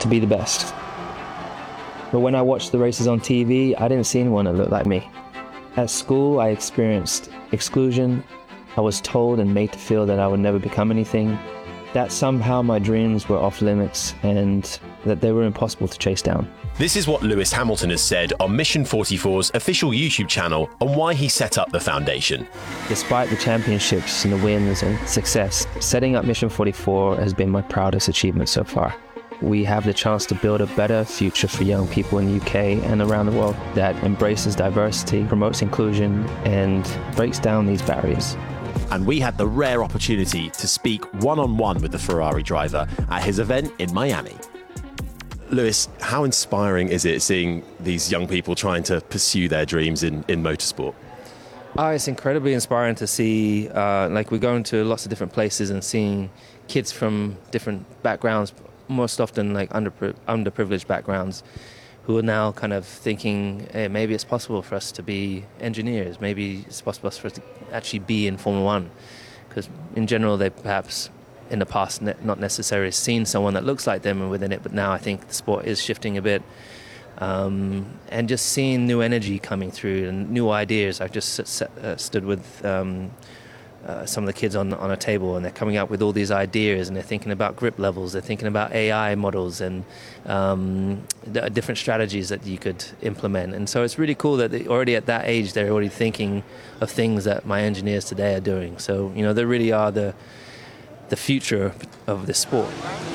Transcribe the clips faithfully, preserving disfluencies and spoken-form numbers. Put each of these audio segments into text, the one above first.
to be the best. But when I watched the races on T V, I didn't see anyone that looked like me. At school, I experienced exclusion. I was told and made to feel that I would never become anything, that somehow my dreams were off limits and that they were impossible to chase down. This is what Lewis Hamilton has said on Mission forty-four's official YouTube channel on why he set up the foundation. Despite the championships and the wins and success, setting up Mission forty-four has been my proudest achievement so far. We have the chance to build a better future for young people in the U K and around the world that embraces diversity, promotes inclusion, and breaks down these barriers. And we had the rare opportunity to speak one-on-one with the Ferrari driver at his event in Miami. Lewis, how inspiring is it seeing these young people trying to pursue their dreams in, in motorsport? Oh, it's incredibly inspiring to see, uh, like we're going to lots of different places and seeing kids from different backgrounds, most often like under, underprivileged backgrounds, who are now kind of thinking, hey, maybe it's possible for us to be engineers, maybe it's possible for us to actually be in Formula One. Because in general, they perhaps in the past ne- not necessarily seen someone that looks like them within it, but now I think the sport is shifting a bit. Um, and just seeing new energy coming through and new ideas. I just s- uh, stood with um, uh, some of the kids on on a table, and they're coming up with all these ideas, and they're thinking about grip levels, they're thinking about A I models and um, the different strategies that you could implement. And so it's really cool that they, already at that age they're already thinking of things that my engineers today are doing. So you know, they really are the the future of this sport.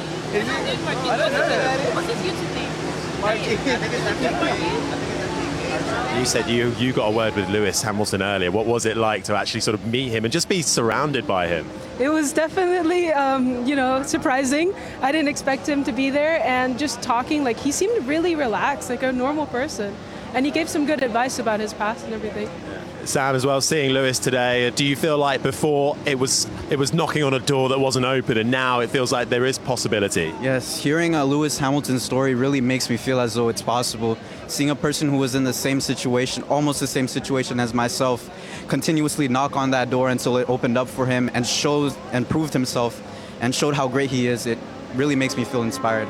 You said you, you got a word with Lewis Hamilton earlier. What was it like to actually sort of meet him and just be surrounded by him? It was definitely, um, you know, surprising. I didn't expect him to be there, and just talking, like he seemed really relaxed, like a normal person. And he gave some good advice about his past and everything. Sam, as well, seeing Lewis today, do you feel like before it was it was knocking on a door that wasn't open, and now it feels like there is possibility? Yes, hearing a Lewis Hamilton story really makes me feel as though it's possible. Seeing a person who was in the same situation, almost the same situation as myself, continuously knock on that door until it opened up for him and showed and proved himself and showed how great he is, it really makes me feel inspired.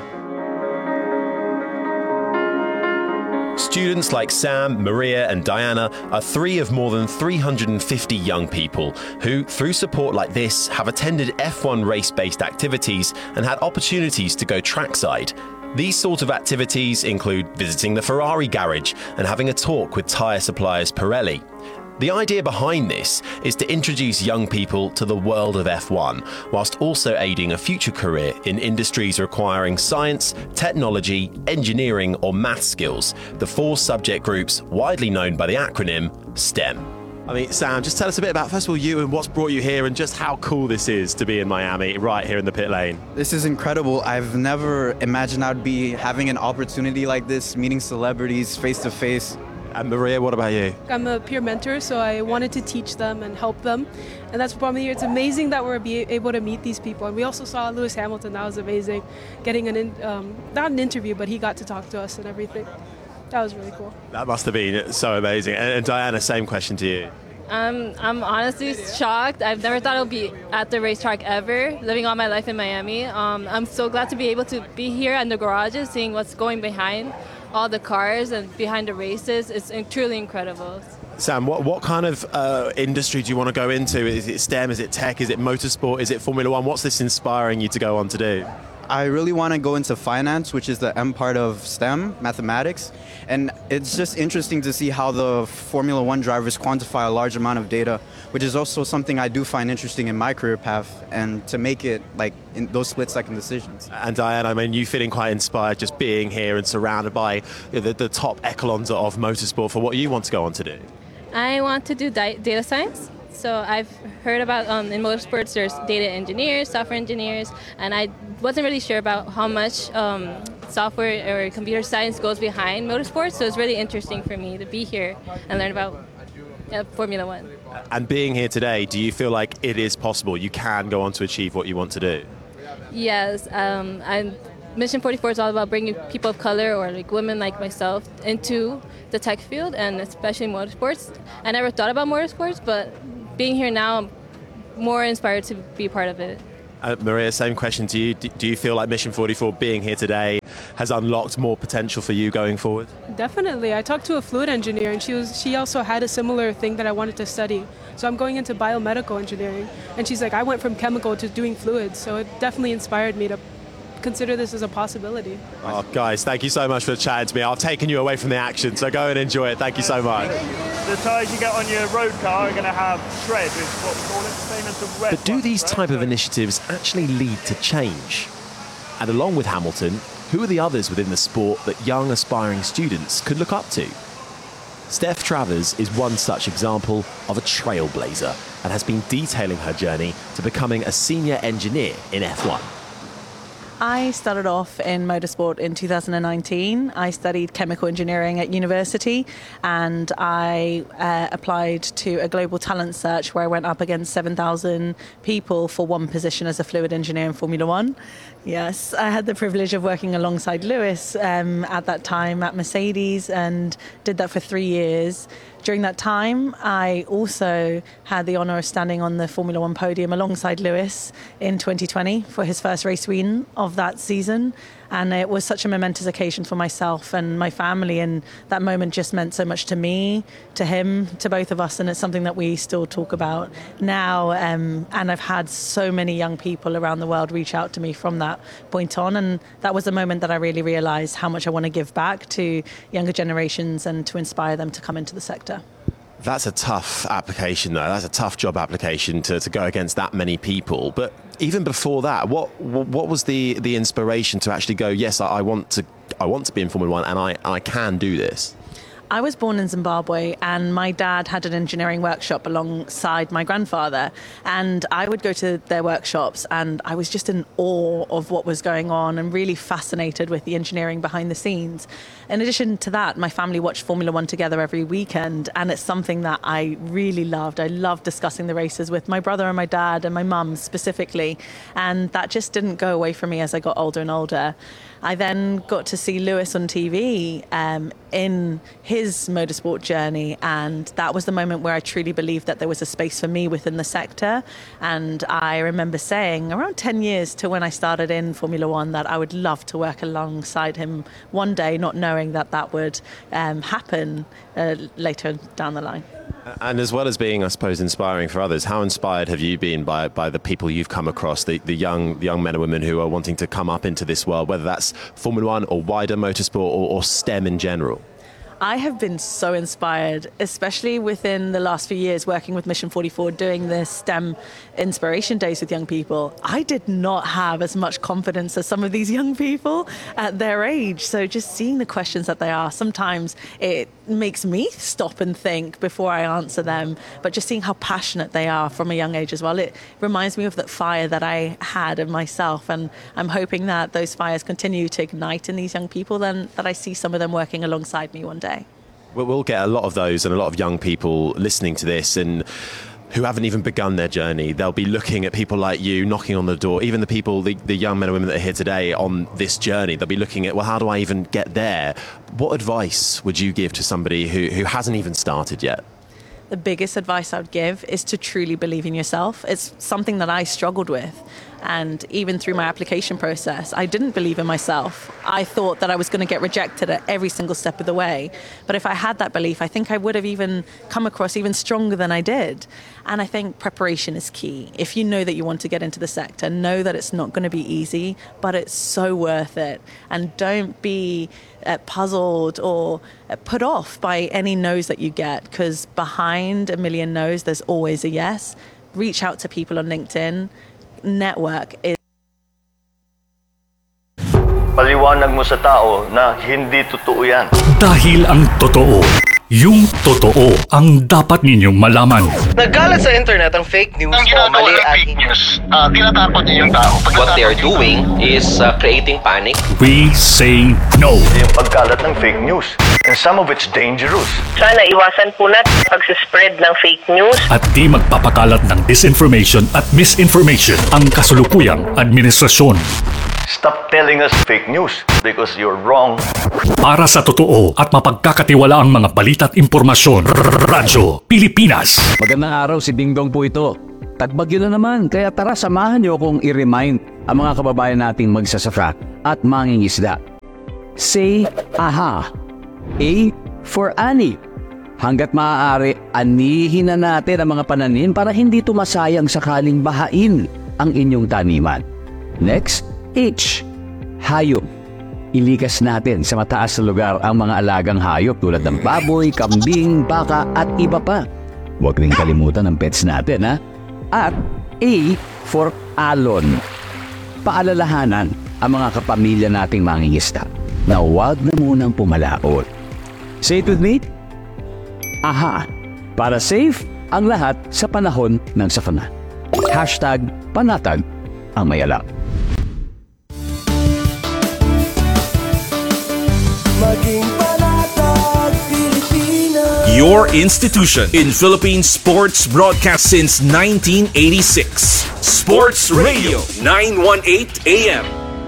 Students like Sam, Maria and Diana are three of more than three hundred fifty young people who, through support like this, have attended F one race-based activities and had opportunities to go trackside. These sort of activities include visiting the Ferrari garage and having a talk with tyre suppliers Pirelli. The idea behind this is to introduce young people to the world of F one, whilst also aiding a future career in industries requiring science, technology, engineering or math skills, the four subject groups widely known by the acronym STEM. I mean, Sam, just tell us a bit about, first of all, you and what's brought you here and just how cool this is to be in Miami, right here in the pit lane. This is incredible. I've never imagined I'd be having an opportunity like this, meeting celebrities face to face. And Maria, what about you? I'm a peer mentor, so I wanted to teach them and help them. And that's what brought me here. It's amazing that we're be able to meet these people. And we also saw Lewis Hamilton. That was amazing. Getting an, in, um, not an interview, but he got to talk to us and everything. That was really cool. That must have been so amazing. And, and Diana, same question to you. Um, I'm honestly shocked. I've never thought I would be at the racetrack ever, living all my life in Miami. Um, I'm so glad to be able to be here in the garages, seeing what's going behind all the cars and behind the races. It's truly incredible. Sam, what, what kind of uh, industry do you want to go into? Is it STEM? Is it tech? Is it motorsport? Is it Formula One? What's this inspiring you to go on to do? I really want to go into finance, which is the M part of STEM, mathematics. And it's just interesting to see how the Formula One drivers quantify a large amount of data, which is also something I do find interesting in my career path, and to make it like in those split-second decisions. And Diane, I mean, you feeling quite inspired just being here and surrounded by the, the top echelons of motorsport for what you want to go on to do? I want to do di- data science. So I've heard about um, in motorsports there's data engineers, software engineers, and I wasn't really sure about how much um, software or computer science goes behind motorsports. So it's really interesting for me to be here and learn about uh, Formula One. And being here today, do you feel like it is possible? You can go on to achieve what you want to do? Yes, um, I'm, Mission forty-four is all about bringing people of color or like women like myself into the tech field and especially motorsports. I never thought about motorsports, but being here now, I'm more inspired to be part of it. Uh, Maria, same question to you. Do, do you feel like Mission forty-four being here today has unlocked more potential for you going forward? Definitely. I talked to a fluid engineer, and she was she also had a similar thing that I wanted to study. So I'm going into biomedical engineering, and she's like, I went from chemical to doing fluids, so it definitely inspired me to consider this as a possibility. Oh, guys, thank you so much for chatting to me. I've taken you away from the action, so go and enjoy it. Thank you so much. The tyres you get on your road car are going to have tread, is what we call it, same as the red. But do ones, these right? type of initiatives actually lead to change? And along with Hamilton, who are the others within the sport that young aspiring students could look up to? Steph Travers is one such example of a trailblazer and has been detailing her journey to becoming a senior engineer in F one. I started off in motorsport in two thousand nineteen. I studied chemical engineering at university, and I uh, applied to a global talent search where I went up against seven thousand people for one position as a fluid engineer in Formula One. Yes, I had the privilege of working alongside Lewis um, at that time at Mercedes, and did that for three years. During that time, I also had the honour of standing on the Formula One podium alongside Lewis in twenty twenty for his first race win of that season. And it was such a momentous occasion for myself and my family, and that moment just meant so much to me, to him, to both of us, and it's something that we still talk about now. Um, and I've had so many young people around the world reach out to me from that point on, and that was the moment that I really realised how much I want to give back to younger generations and to inspire them to come into the sector. That's a tough application, though. That's a tough job application to, to go against that many people. But even before that, what what was the, the inspiration to actually go, yes, I, I want to I want to be in Formula One, and I, I can do this? I was born in Zimbabwe, and my dad had an engineering workshop alongside my grandfather, and I would go to their workshops, and I was just in awe of what was going on and really fascinated with the engineering behind the scenes. In addition to that, my family watched Formula One together every weekend, and it's something that I really loved. I loved discussing the races with my brother and my dad and my mum specifically, and that just didn't go away from me as I got older and older. I then got to see Lewis on T V um, in his motorsport journey, and that was the moment where I truly believed that there was a space for me within the sector. And I remember saying around ten years to when I started in Formula One that I would love to work alongside him one day, not knowing that that would um, happen uh, later down the line. And as well as being, I suppose, inspiring for others, how inspired have you been by, by the people you've come across, the, the young the young men and women who are wanting to come up into this world, whether that's Formula One or wider motorsport or, or STEM in general? I have been so inspired, especially within the last few years working with Mission forty-four, doing the STEM inspiration days with young people. I did not have as much confidence as some of these young people at their age. So just seeing the questions that they ask, sometimes it makes me stop and think before I answer them. But just seeing how passionate they are from a young age as well, it reminds me of that fire that I had in myself. And I'm hoping that those fires continue to ignite in these young people, and that I see some of them working alongside me one day. Well, we'll get a lot of those and a lot of young people listening to this and who haven't even begun their journey. They'll be looking at people like you knocking on the door, even the people, the, the young men and women that are here today on this journey. They'll be looking at, well, how do I even get there? What advice would you give to somebody who, who hasn't even started yet? The biggest advice I would give is to truly believe in yourself. It's something that I struggled with. And even through my application process, I didn't believe in myself. I thought that I was going to get rejected at every single step of the way. But if I had that belief, I think I would have even come across even stronger than I did. And I think preparation is key. If you know that you want to get into the sector, know that it's not going to be easy, but it's so worth it. And don't be uh, puzzled or uh, put off by any no's that you get, because behind a million no's, there's always a yes. Reach out to people on LinkedIn. Network is. Paliwanag mo sa tao na hindi totoo yan. Dahil ang totoo, yung totoo ang dapat ninyong malaman. Nagkalat sa internet ang fake news Ang o mali ginagawa ng at fake news, uh, tinatakot niyo yung tao. Pag what they are doing is uh, creating panic. We say no. yung pagkalat ng fake news, and some of it's dangerous. Sana iwasan po natin pag-spread ng fake news. At di magpapakalat ng disinformation at misinformation ang kasulukuyang administrasyon. Stop telling us fake news because you're wrong. Para sa totoo at mapagkakatiwalaang mga balita at impormasyon, Radyo Pilipinas. Magandang araw, si Dingdong po ito. Tagbagyo na naman, kaya tara samahan niyo kong i-remind ang mga kababayan nating magsasaka at mangingisda. say aha. A for ani. Hanggat maaari, anihin na natin ang mga pananim para hindi tumasayang sakaling bahain ang inyong taniman. Next, H. Hayop. Ilikas natin sa mataas na lugar ang mga alagang hayop tulad ng baboy, kambing, baka at iba pa. Huwag rin kalimutan ang pets natin, ha? At A for alon. Paalalahanan ang mga kapamilya nating mangingisda na huwag na munang pumalaot. Say it with me. Aha, para safe ang lahat sa panahon ng sakuna. Hashtag panatag ang mayalak. Maging panatag Pilipinas. Your institution in Philippine sports broadcast since nineteen eighty-six. Sports Radio nine eighteen A M.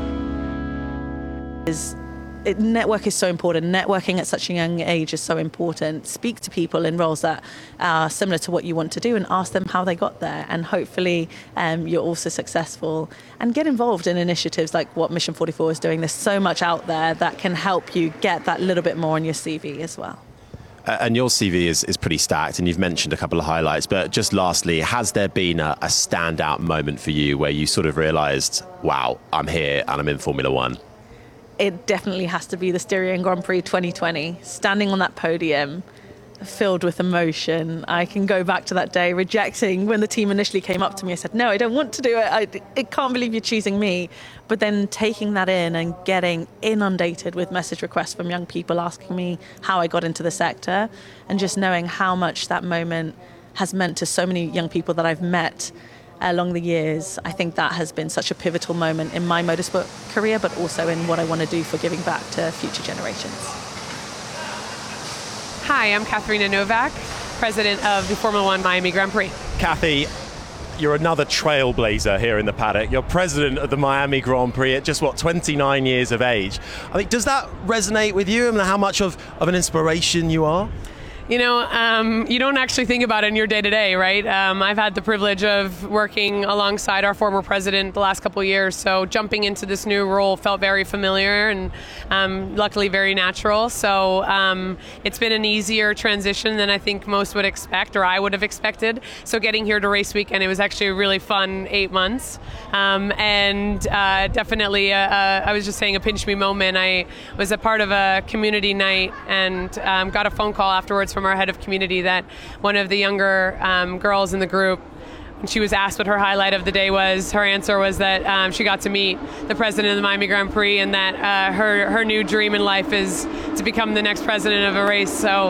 Is It, network is so important. Networking at such a young age is so important. Speak to people in roles that are similar to what you want to do and ask them how they got there. And hopefully um, you're also successful. And get involved in initiatives like what Mission forty-four is doing. There's so much out there that can help you get that little bit more on your C V as well. Uh, and your C V is, is pretty stacked, and you've mentioned a couple of highlights. But just lastly, has there been a, a standout moment for you where you sort of realised, wow, I'm here and I'm in Formula One? It definitely has to be the Styrian Grand Prix twenty twenty. Standing on that podium, filled with emotion. I can go back to that day rejecting when the team initially came up to me. I said, no, I don't want to do it. I, I can't believe you're choosing me. But then taking that in and getting inundated with message requests from young people asking me how I got into the sector, and just knowing how much that moment has meant to so many young people that I've met along the years. I think that has been such a pivotal moment in my motorsport career, but also in what I want to do for giving back to future generations. Hi, I'm Katharina Novak, president of the Formula One Miami Grand Prix. Kathy, you're another trailblazer here in the paddock. You're president of the Miami Grand Prix at just, what, twenty-nine years of age. I mean, does that resonate with you? I mean, how much of, of an inspiration you are? You know, um, you don't actually think about it in your day-to-day, right? Um, I've had the privilege of working alongside our former president the last couple of years, so jumping into this new role felt very familiar and um, luckily very natural. So um, it's been an easier transition than I think most would expect, or I would have expected. So getting here to race weekend, it was actually a really fun eight months. Um, and uh, definitely, a, a, I was just saying a pinch me moment. I was a part of a community night and um, got a phone call afterwards from our head of community that one of the younger um, girls in the group, when she was asked what her highlight of the day was, her answer was that um, she got to meet the president of the Miami Grand Prix, and that uh, her her new dream in life is to become the next president of a race. So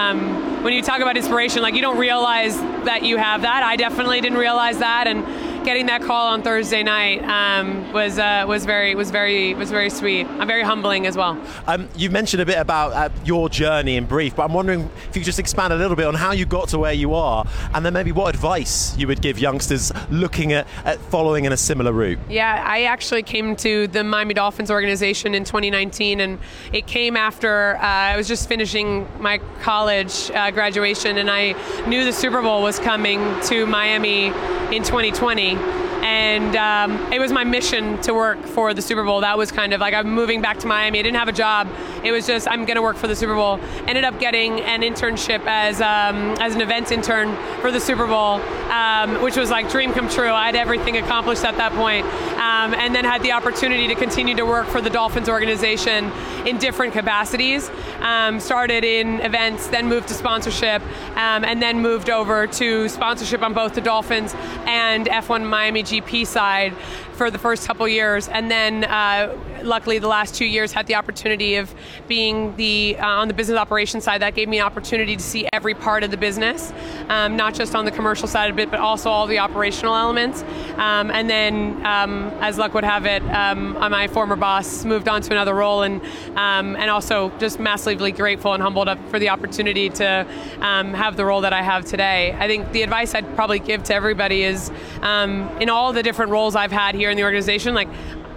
um, when you talk about inspiration, like, you don't realize that you have that. I definitely didn't realize that, and getting that call on Thursday night um, was uh, was very was very was very sweet. I'm very humbling as well. Um, you mentioned a bit about uh, your journey in brief, but I'm wondering if you could just expand a little bit on how you got to where you are, and then maybe what advice you would give youngsters looking at, at following in a similar route. Yeah, I actually came to the Miami Dolphins organization in twenty nineteen, and it came after uh, I was just finishing my college uh, graduation, and I knew the Super Bowl was coming to Miami in twenty twenty. And um, it was my mission to work for the Super Bowl. That was kind of like, I'm moving back to Miami. I didn't have a job. It was just, I'm going to work for the Super Bowl. Ended up getting an internship as um, as an events intern for the Super Bowl, um, which was like dream come true. I had everything accomplished at that point. Um, and then had the opportunity to continue to work for the Dolphins organization in different capacities. Um, started in events, then moved to sponsorship, um, and then moved over to sponsorship on both the Dolphins and F one Miami G P side for the first couple years, and then uh, luckily the last two years had the opportunity of being the uh, on the business operations side. That gave me an opportunity to see every part of the business, um, not just on the commercial side of it, but also all the operational elements. Um, and then, um, as luck would have it, um, my former boss moved on to another role, and um, and also just massively grateful and humbled up for the opportunity to um, have the role that I have today. I think the advice I'd probably give to everybody is, um, in all the different roles I've had here in the organization, like,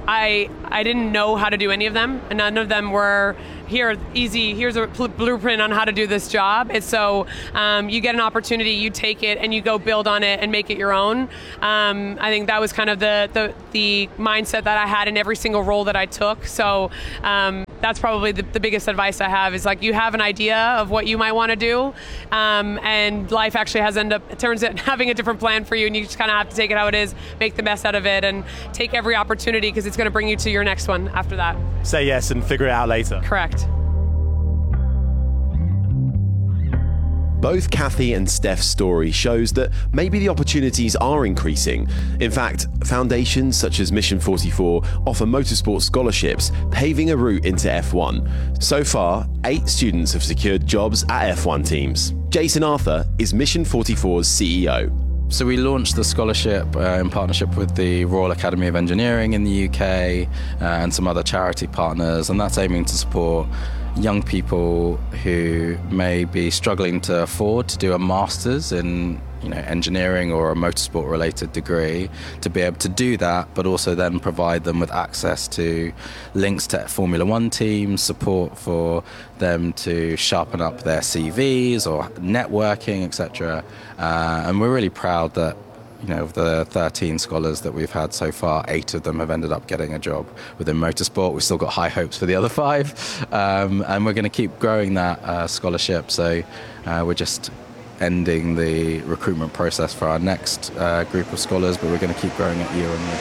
I I didn't know how to do any of them, and none of them were here easy. Here's a pl- blueprint on how to do this job. It's so um, you get an opportunity, you take it, and you go build on it and make it your own. Um, I think that was kind of the, the the mindset that I had in every single role that I took. So um, that's probably the, the biggest advice I have is like you have an idea of what you might want to do, um, and life actually has ended up, it turns out having a different plan for you, and you just kind of have to take it how it is, make the best out of it, and take every opportunity because it's going to bring you to your next one after that. Say yes and figure it out later. Correct. Both Kathy and Steph's story shows that maybe the opportunities are increasing. In fact, foundations such as Mission forty-four offer motorsport scholarships, paving a route into F one. So far, eight students have secured jobs at F one teams. Jason Arthur is Mission forty-four's C E O. So we launched the scholarship uh, in partnership with the Royal Academy of Engineering in the U K uh, and some other charity partners, and that's aiming to support young people who may be struggling to afford to do a master's in you know, engineering or a motorsport related degree, to be able to do that, but also then provide them with access to links to Formula One teams, support for them to sharpen up their C Vs or networking, et cetera. Uh, and we're really proud that you know, of the thirteen scholars that we've had so far, eight of them have ended up getting a job within motorsport. We've still got high hopes for the other five, um, and we're going to keep growing that uh, scholarship. So uh, we're just ending the recruitment process for our next uh, group of scholars, but we're going to keep growing it year on year.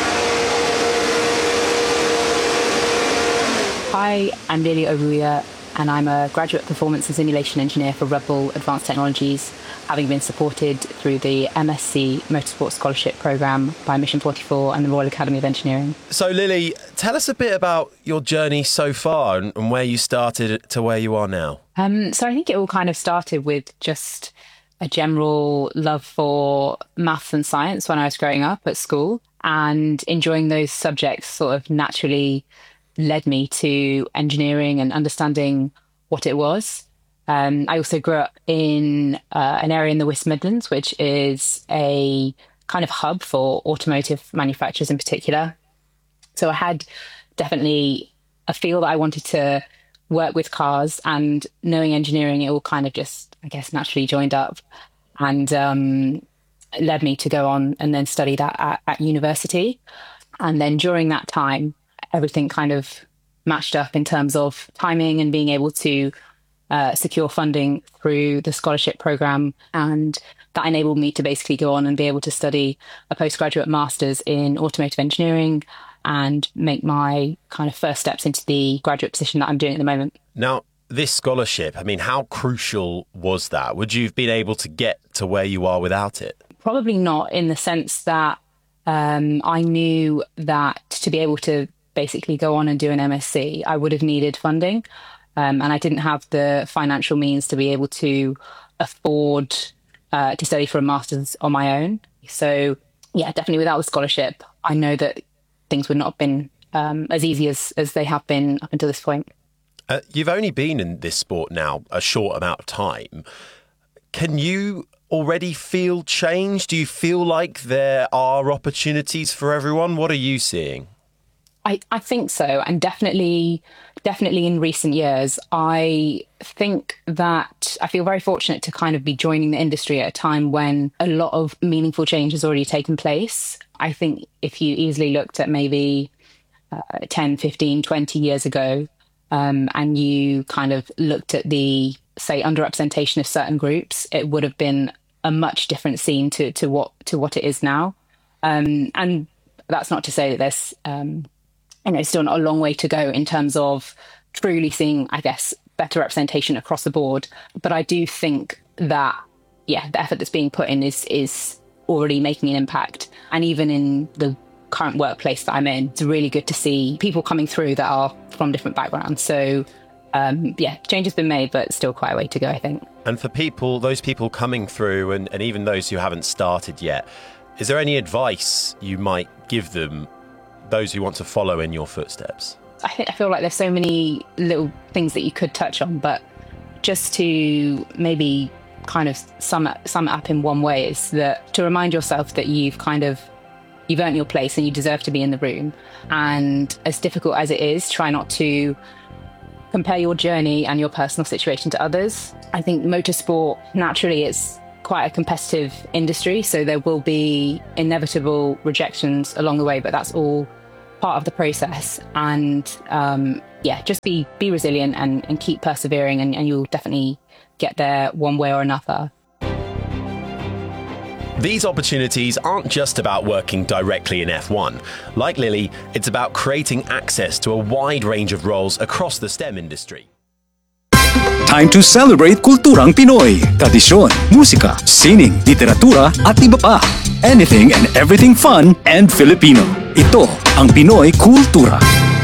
Hi, I'm Lily Oruya, and I'm a graduate performance and simulation engineer for Red Bull Advanced Technologies, having been supported through the M S C Motorsport Scholarship Programme by Mission forty-four and the Royal Academy of Engineering. So Lily, tell us a bit about your journey so far and, and where you started to where you are now. Um, so I think it all kind of started with just a general love for maths and science when I was growing up at school, and enjoying those subjects sort of naturally led me to engineering and understanding what it was. Um, I also grew up in uh, an area in the West Midlands, which is a kind of hub for automotive manufacturers in particular. So I had definitely a feel that I wanted to work with cars, and knowing engineering, it all kind of just, I guess, naturally joined up and um, led me to go on and then study that at, at university. And then during that time, everything kind of matched up in terms of timing and being able to Uh, secure funding through the scholarship program, and that enabled me to basically go on and be able to study a postgraduate master's in automotive engineering and make my kind of first steps into the graduate position that I'm doing at the moment. Now, this scholarship, I mean, how crucial was that? Would you have been able to get to where you are without it? Probably not, in the sense that um, I knew that to be able to basically go on and do an M S C, I would have needed funding. Um, and I didn't have the financial means to be able to afford uh, to study for a master's on my own. So, yeah, definitely without the scholarship, I know that things would not have been um, as easy as, as they have been up until this point. Uh, you've only been in this sport now a short amount of time. Can you already feel change? Do you feel like there are opportunities for everyone? What are you seeing? I, I think so. And definitely, definitely in recent years, I think that I feel very fortunate to kind of be joining the industry at a time when a lot of meaningful change has already taken place. I think if you easily looked at maybe uh, ten, fifteen, twenty years ago, um, and you kind of looked at the, say, underrepresentation of certain groups, it would have been a much different scene to, to what to what it is now. Um, and that's not to say that there's um, you know, still not a long way to go in terms of truly seeing, I guess, better representation across the board. But I do think that, yeah, the effort that's being put in is is already making an impact. And even in the current workplace that I'm in, it's really good to see people coming through that are from different backgrounds. So, um, yeah, change has been made, but still quite a way to go, I think. And for people, those people coming through, and, and even those who haven't started yet, is there any advice you might give them, those who want to follow in your footsteps? I think I feel like there's so many little things that you could touch on, but just to maybe kind of sum it, sum it up in one way is that to remind yourself that you've kind of you've earned your place and you deserve to be in the room. And as difficult as it is, try not to compare your journey and your personal situation to others. I think motorsport, naturally, it's quite a competitive industry, so there will be inevitable rejections along the way, but that's all part of the process. And um, yeah, just be be resilient and, and keep persevering, and, and you'll definitely get there one way or another. These opportunities aren't just about working directly in F one. Like Lily, it's about creating access to a wide range of roles across the STEM industry. Time to celebrate kulturang Pinoy. Tradisyon, musika, sining, literatura, at iba pa. Anything and everything fun and Filipino. Ito ang Pinoy Kultura.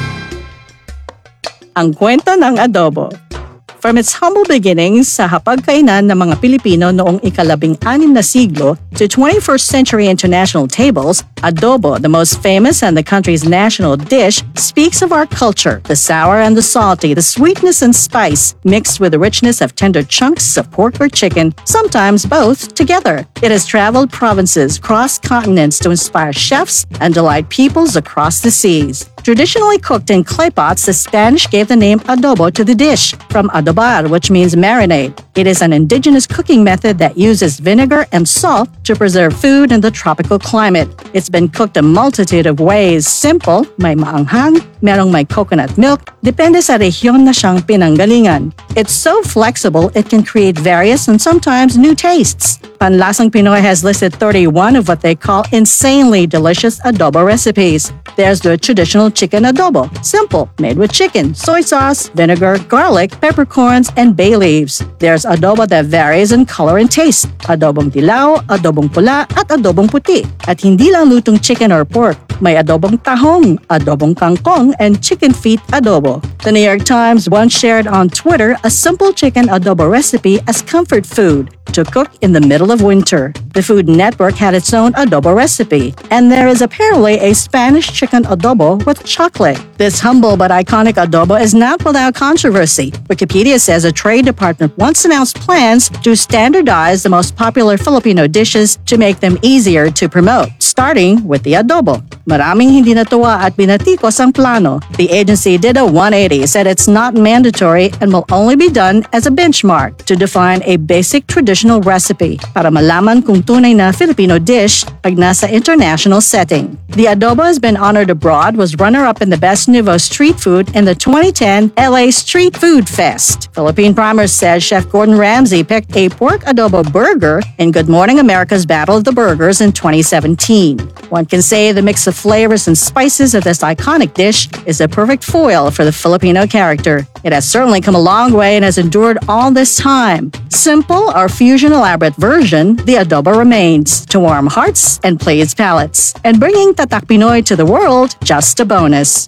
Ang kwento ng adobo. From its humble beginnings sa hapagkainan ng mga Pilipino noong ikalabing-anim na siglo to twenty-first century international tables, adobo, the most famous and the country's national dish, speaks of our culture, the sour and the salty, the sweetness and spice, mixed with the richness of tender chunks of pork or chicken, sometimes both together. It has traveled provinces, crossed continents to inspire chefs and delight peoples across the seas. Traditionally cooked in clay pots, the Spanish gave the name adobo to the dish, from adobar, which means marinade. It is an indigenous cooking method that uses vinegar and salt to preserve food in the tropical climate. It's been cooked a multitude of ways. Simple, may maanghang, merong may coconut milk, depende sa rehiyon na siyang pinanggalingan. It's so flexible, it can create various and sometimes new tastes. Panlasang Pinoy has listed thirty-one of what they call insanely delicious adobo recipes. There's the traditional chicken adobo, simple, made with chicken, soy sauce, vinegar, garlic, peppercorns, and bay leaves. There's adobo that varies in color and taste, adobong dilaw, adobong pula, at adobong puti. At hindi lang lutong chicken or pork, may adobong tahong, adobong kangkong, and chicken feet adobo. The New York Times once shared on Twitter a simple chicken adobo recipe as comfort food to cook in the middle of winter. The Food Network had its own adobo recipe, and there is apparently a Spanish chicken adobo with chocolate. This humble but iconic adobo is not without controversy. Wikipedia says a trade department once announced plans to standardize the most popular Filipino dishes to make them easier to promote, starting with the adobo. Maraming hindi natuwa at binatikos ang plano. The agency did a one eighty, said it's not mandatory and will only be done as a benchmark to define a basic traditional recipe para malaman kung tunay na Filipino dish pag nasa international setting. The adobo has been honored abroad, was runner-up in the Best Nouveau Street Food in the twenty ten L A Street Food Fest. Philippine Primers says Chef Gordon Ramsay picked a pork adobo burger in Good Morning America's Battle of the Burgers in twenty seventeen. One can say the mix of flavors and spices of this iconic dish is a perfect foil for the Filipino character. It has certainly come a long way and has endured all this time. Simple or fusion elaborate version, the adobo remains to warm hearts and please palates. And bringing Tatak Pinoy to the world, just a bonus.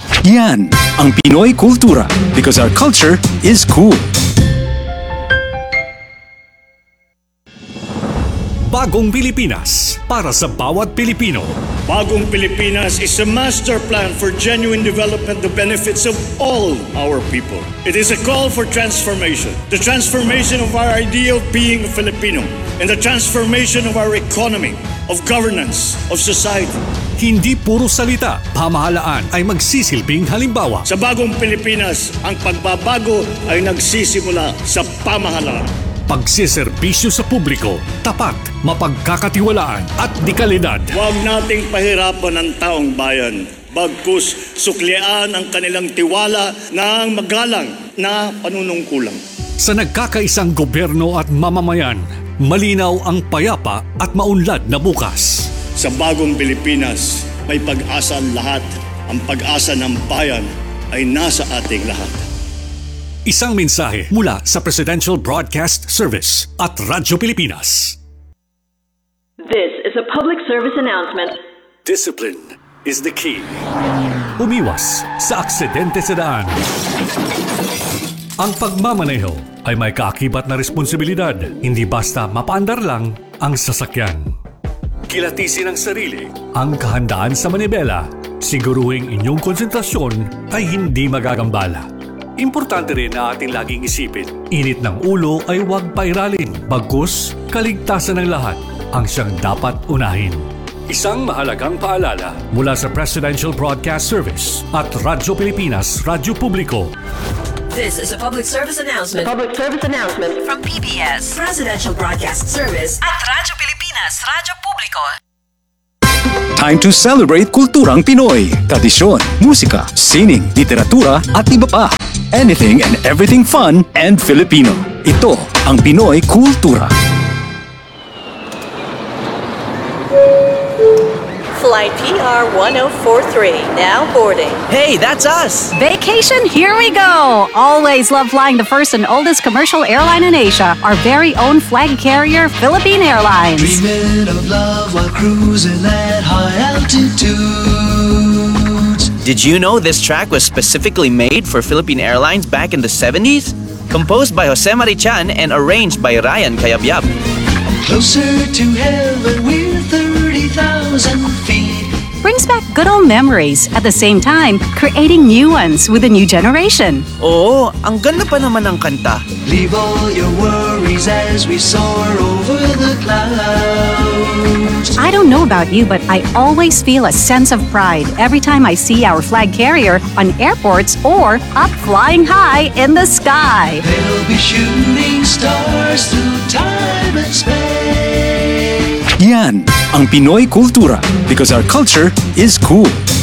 Yan ang Pinoy Kultura, because our culture is cool. Bagong Pilipinas para sa bawat Pilipino. Bagong Pilipinas is a master plan for genuine development, the benefits of all our people. It is a call for transformation. The transformation of our idea of being a Filipino and the transformation of our economy, of governance, of society. Hindi puro salita, pamahalaan ay magsisilbing halimbawa. Sa Bagong Pilipinas, ang pagbabago ay nagsisimula sa pamahalaan. Pagsiservisyo sa publiko, tapat, mapagkakatiwalaan at dekalidad. Huwag nating pahirapan ang taong bayan. Bagkus suklian ang kanilang tiwala ng magalang na panunungkulang. Sa nagkakaisang gobyerno at mamamayan, malinaw ang payapa at maunlad na bukas. Sa Bagong Pilipinas, may pag-asa ang lahat. Ang pag-asa ng bayan ay nasa ating lahat. Isang mensahe mula sa Presidential Broadcast Service at Radyo Pilipinas. This is a public service announcement. Discipline is the key. Umiwas sa aksidente sa daan. Ang pagmamaneho ay may kaakibat na responsibilidad. Hindi basta mapaandar lang ang sasakyan. Kilatisin ang sarili, ang kahandaan sa manibela. Siguruhing inyong konsentrasyon ay hindi magagambala. Importante rin na ating laging isipin, init ng ulo ay huwag pairalin, bagkus kaligtasan ng lahat ang siyang dapat unahin. Isang mahalagang paalala mula sa Presidential Broadcast Service at Radyo Pilipinas, Radyo Publiko. This is a public service announcement. Public service announcement from P B S, Presidential Broadcast Service at Radyo Pilipinas, Radyo Publiko. Time to celebrate kulturang Pinoy. Tradisyon, musika, sining, literatura at iba pa. Anything and everything fun and Filipino. Ito ang Pinoy Kultura. Flight P R one oh four three, now boarding. Hey, that's us! Vacation, here we go! Always love flying the first and oldest commercial airline in Asia, our very own flag carrier, Philippine Airlines. Dreaming of love while cruising at high altitudes. Did you know this track was specifically made for Philippine Airlines back in the seventies? Composed by Jose Marichan and arranged by Ryan Cayabyab. Closer to heaven, we're thirty thousand feet. Brings back good old memories, at the same time, creating new ones with a new generation. Oo, ang ganda pa naman ng kanta. Leave all your worries as we soar over the clouds. I don't know about you, but I always feel a sense of pride every time I see our flag carrier on airports or up flying high in the sky. They'll be shooting stars through time and space. Yan ang Pinoy Kultura because our culture is cool.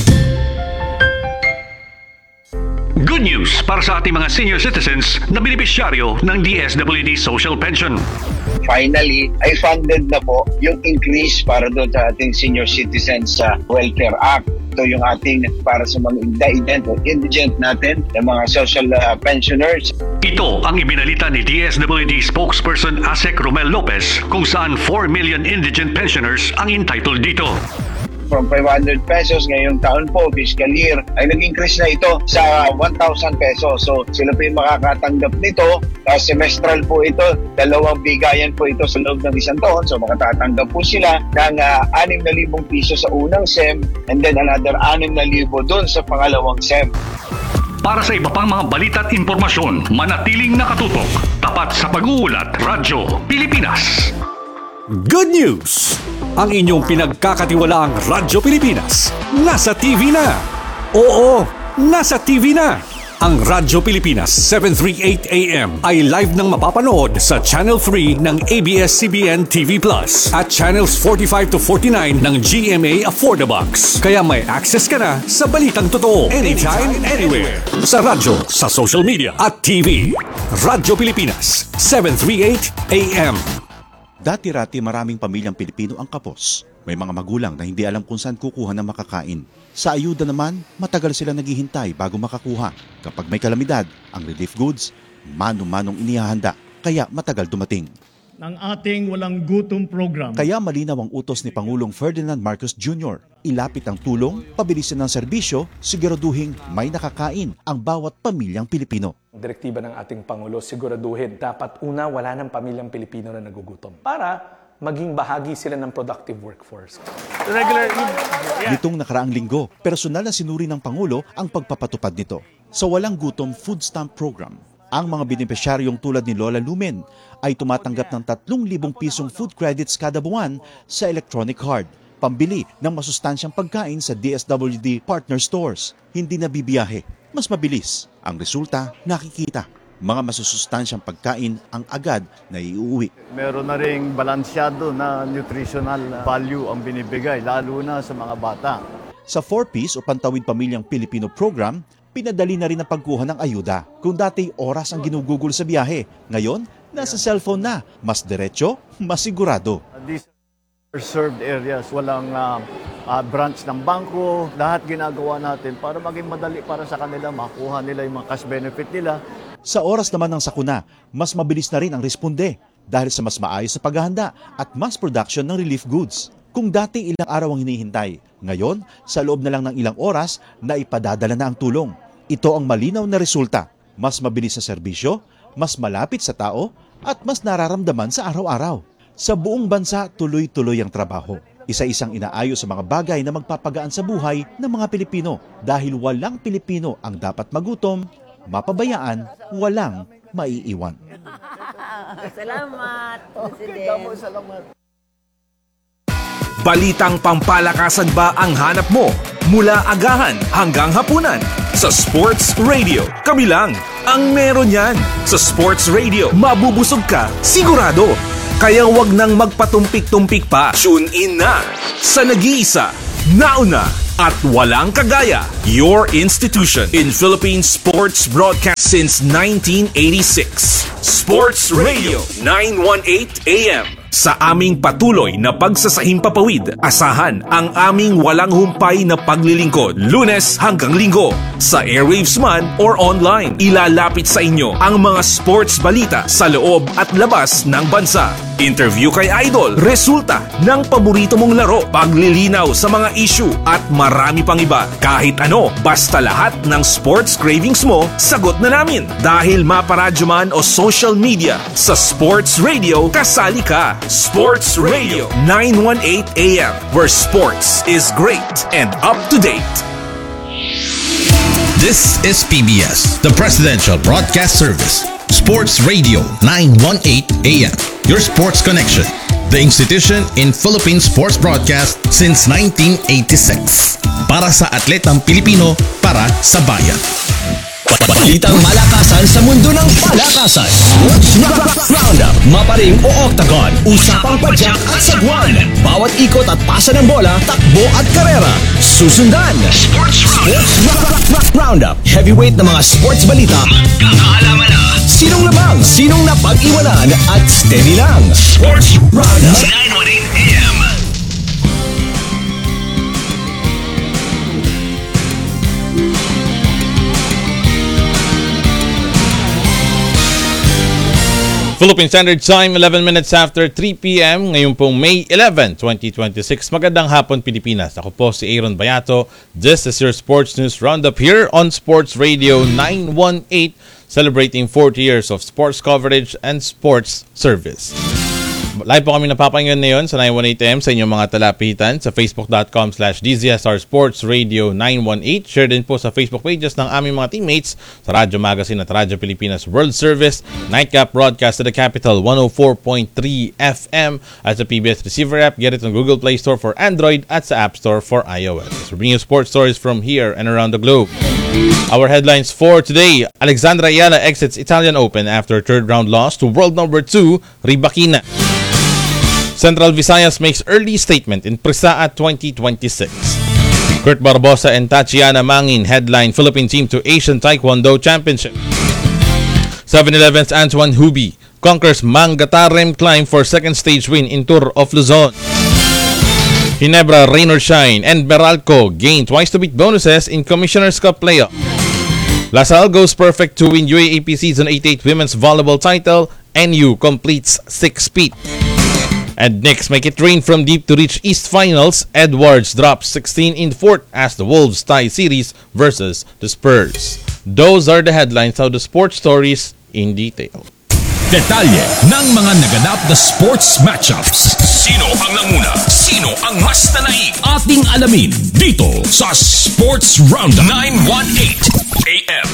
Good news para sa ating mga senior citizens na benepisyaryo ng D S W D Social Pension. Finally, ay funded na po yung increase para doon sa ating Senior Citizens uh, Welfare Act. Ito yung ating para sa mga indigent o indigent natin, yung mga social uh, pensioners. Ito ang ibinalita ni D S W D spokesperson Asek Romel Lopez kung saan four million indigent pensioners ang entitled dito. From five hundred pesos ngayong taon po, fiscal year, ay nag-increase na ito sa one thousand pesos. So sila po yung makakatanggap nito. Uh, semestral po ito, dalawang bigayan po ito sa loob ng isang taon. So makatatanggap po sila ng uh, six thousand piso sa unang S E M and then another six thousand doon sa pangalawang S E M. Para sa iba pang mga balita at impormasyon, manatiling nakatutok. Tapat sa pag-uulat, Radyo Pilipinas. Good news! Ang inyong pinagkakatiwalaang Radyo Pilipinas nasa T V na. Oo, nasa T V na. Ang Radyo Pilipinas seven thirty-eight A M ay live nang mapapanood sa Channel three ng A B S C B N T V Plus at Channels forty-five to forty-nine ng G M A Affordabox. Kaya may access ka na sa balitang totoo anytime, anywhere. Sa radyo, sa social media at T V. Radyo Pilipinas seven thirty-eight A M. Dati-rati maraming pamilyang Pilipino ang kapos. May mga magulang na hindi alam kung saan kukuha ng makakain. Sa ayuda naman, matagal sila naghihintay bago makakuha. Kapag may kalamidad, ang relief goods, mano-manong inihahanda, kaya matagal dumating. Ng ating walang gutom program. Kaya malinaw ang utos ni Pangulong Ferdinand Marcos Junior Ilapit ang tulong, pabilisin ang serbisyo, siguraduhin may nakakain ang bawat pamilyang Pilipino. Direktiba ng ating Pangulo, siguraduhin dapat una wala ng pamilyang Pilipino na nagugutom para maging bahagi sila ng productive workforce. Regular, yeah. Nitong nakaraang linggo, personal na sinuri ng Pangulo ang pagpapatupad nito. Sa Walang Gutom Food Stamp Program, ang mga benepisyaryong tulad ni Lola Lumen ay tumatanggap ng tatlong libong pisong food credits kada buwan sa electronic card, pambili ng masustansyang pagkain sa D S W D partner stores. Hindi na bibiyahe, mas mabilis. Ang resulta, nakikita. Mga masusustansyang pagkain ang agad na iuwi. Meron na ring balansyado na nutritional value ang binibigay, lalo na sa mga bata. Sa four piece o Pantawid Pamilyang Pilipino program, pinadali na rin ang pagkuha ng ayuda. Kung dati oras ang ginugugol sa biyahe, ngayon nasa cellphone na. Mas diretso, mas sigurado. These are served areas, walang uh, uh, branch ng bangko. Lahat ginagawa natin para maging madali para sa kanila, makuha nila yung mga cash benefit nila. Sa oras naman ng sakuna, mas mabilis na rin ang responde dahil sa mas maayos sa paghahanda at mass production ng relief goods. Kung dati ilang araw ang hinihintay, ngayon sa loob na lang ng ilang oras na ipadadala na ang tulong. Ito ang malinaw na resulta. Mas mabilis sa serbisyo, mas malapit sa tao, at mas nararamdaman sa araw-araw. Sa buong bansa, tuloy-tuloy ang trabaho. Isa-isang inaayos sa mga bagay na magpapagaan sa buhay ng mga Pilipino. Dahil walang Pilipino ang dapat magutom, mapabayaan, walang maiiwan. Salamat, President. Salamat. Balitang pampalakasan ba ang hanap mo? Mula agahan hanggang hapunan. Sa Sports Radio, kami lang ang meron yan. Sa Sports Radio, mabubusog ka, sigurado. Kaya wag nang magpatumpik-tumpik pa. Tune in na sa nag-iisa, nauna at walang kagaya. Your institution in Philippine sports broadcast since nineteen eighty-six. Sports Radio nine eighteen A M. Sa aming patuloy na pagsasahimpapawid, asahan ang aming walang humpay na paglilingkod, Lunes hanggang Linggo, sa airwaves man or online. Ilalapit sa inyo ang mga sports balita sa loob at labas ng bansa. Interview kay Idol, resulta ng paborito mong laro, paglilinaw sa mga issue at marami pang iba. Kahit ano, basta lahat ng sports cravings mo, sagot na namin. Dahil maparadyo man o social media, sa Sports Radio, kasali ka. Sports Radio nine eighteen A M, where sports is great and up to date. This is P B S, the Presidential Broadcast Service. Sports Radio nine eighteen A M, your sports connection. The institution in Philippine sports broadcast since nineteen eighty-six. Para sa atletang Pilipino, para sa bayan. Balitang malakasan sa mundo ng palakasan. Sports Roundup, maparing o octagon, usapang padyak at sagwan. Bawat ikot at pasa ng bola, takbo at karera. Susundan. Sports Roundup, heavyweight na mga sports balita. Magkakaalaman na. Sinong lamang, sinong napag-iwanan at steady lang. Sports Roundup nine eighteen A M. Philippine Standard Time, eleven minutes after three P M Ngayon pong May eleventh, twenty twenty-six. Magandang hapon, Pilipinas. Ako po si Aaron Bayato. This is your Sports News Roundup here on Sports Radio nine eighteen, celebrating forty years of sports coverage and sports service. Live po kami napapakinggan ngayon sa nine eighteen A M sa inyong mga talapitan sa facebook.com slash DZSR Sports Radio nine eighteen. Share din po sa Facebook pages ng aming mga teammates sa Radyo Magazine at Radyo Pilipinas World Service, Nightcap Broadcast to the Capital one oh four point three F M at sa P B S Receiver app. Get it on Google Play Store for Android at sa App Store for iOS. We're bringing you sports stories from here and around the globe. Our headlines for today: Alexandra Ayala exits Italian Open after third round loss to world number two Rybakina. Central Visayas makes early statement in PRISAA twenty twenty-six. Kurt Barbosa and Tatiana Mangin headline Philippine team to Asian Taekwondo Championship. seven eleven's Antoine Hubi conquers Mangatarem climb for second stage win in Tour of Luzon. Ginebra, rain or shine, and Meralco gain twice to beat bonuses in Commissioner's Cup playoff. LaSalle goes perfect to win U A A P Season eighty-eight women's volleyball title. N U completes six feet. And Knicks make it rain from deep to reach East Finals. Edwards drops sixteen in fourth as the Wolves tie series versus the Spurs. Those are the headlines of the sports stories in detail. Detalye ng mga naganap na sports matchups. Sino ang nanguna? Sino ang mas nanaig? Ating alamin dito sa Sports Roundup nine eighteen A M.